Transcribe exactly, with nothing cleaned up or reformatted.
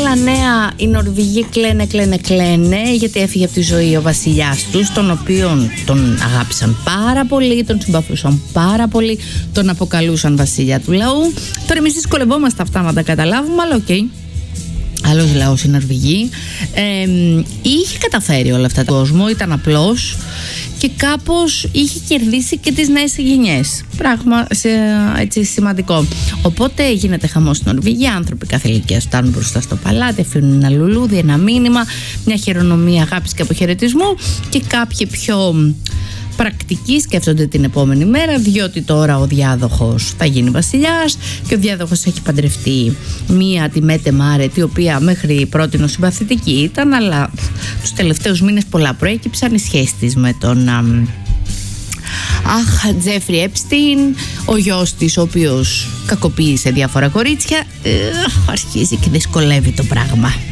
άλλα νέα, οι Νορβηγοί κλαίνε, κλαίνε, κλαίνε, γιατί έφυγε από τη ζωή ο βασιλιάς τους, τον οποίον τον αγάπησαν πάρα πολύ, τον συμπαθούσαν πάρα πολύ, τον αποκαλούσαν βασιλιά του λαού. Τώρα εμείς δυσκολευόμαστε αυτά να τα καταλάβουμε, αλλά οκ. Okay. Άλλος λαός, η Νορβηγοί. Ε, είχε καταφέρει όλα αυτά το κόσμο, ήταν απλός και κάπως είχε κερδίσει και τις νέες γενιές. Πράγμα σε, έτσι σημαντικό. Οπότε γίνεται χαμός στην Νορβηγία. Άνθρωποι κάθε ηλικίας φτάνουν μπροστά στο παλάτι, αφήνουν ένα λουλούδι, ένα μήνυμα, μια χειρονομία αγάπης και αποχαιρετισμού, και κάποιοι πιο πρακτικοί σκέφτονται την επόμενη μέρα, διότι τώρα ο διάδοχος θα γίνει βασιλιάς και ο διάδοχος έχει παντρευτεί μία, τη Μέτε Μάρετ, η οποία μέχρι πρότινος συμπαθητική ήταν, αλλά τους τελευταίους μήνες πολλά προέκυψαν, η σχέση της με τον Αχ, Τζέφρι Έπστιν, ο γιος της, ο οποίος κακοποίησε διάφορα κορίτσια. ε, αρχίζει και δυσκολεύει το πράγμα.